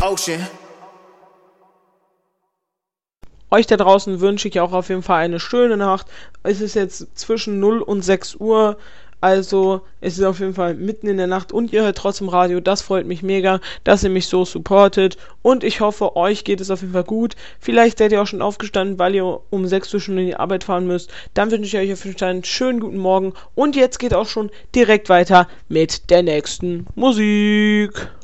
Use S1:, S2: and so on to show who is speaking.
S1: ocean.
S2: Euch da draußen wünsche ich auch auf jeden Fall eine schöne Nacht. Es ist jetzt zwischen 0 und 6 Uhr. Also es ist auf jeden Fall mitten in der Nacht und ihr hört trotzdem Radio. Das freut mich mega, dass ihr mich so supportet. Und ich hoffe, euch geht es auf jeden Fall gut. Vielleicht seid ihr auch schon aufgestanden, weil ihr um 6 Uhr schon in die Arbeit fahren müsst. Dann wünsche ich euch auf jeden Fall einen schönen guten Morgen. Und jetzt geht auch schon direkt weiter mit der nächsten Musik.